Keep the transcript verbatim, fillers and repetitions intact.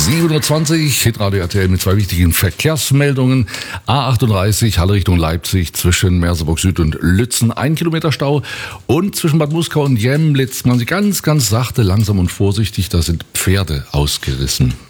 sieben Uhr zwanzig, Hitradio R T L mit zwei wichtigen Verkehrsmeldungen. A achtunddreißig, Halle Richtung Leipzig zwischen Merseburg Süd und Lützen, ein Kilometer Stau. Und zwischen Bad Muskau und Jemlitz, man sieht ganz, ganz sachte, langsam und vorsichtig, da sind Pferde ausgerissen.